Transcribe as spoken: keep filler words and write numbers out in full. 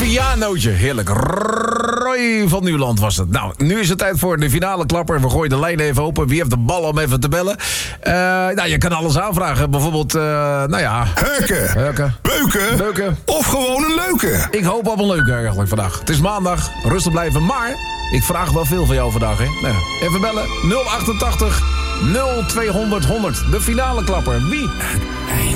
pianootje. Heerlijk. Roy van Nieuwland was het. Nou, nu is het tijd voor de finale klapper. We gooien de lijn even open. Wie heeft de bal om even te bellen? Uh, nou, je kan alles aanvragen. Bijvoorbeeld, uh, nou ja... Heuken. Heuken. Beuken. Beuken. Of gewoon een leuke. Ik hoop op een leuke eigenlijk vandaag. Het is maandag. Rustig blijven. Maar ik vraag wel veel van jou vandaag, hè? Nou, even bellen. nul achtentachtig nul tweehonderd honderd. De finale klapper. Wie?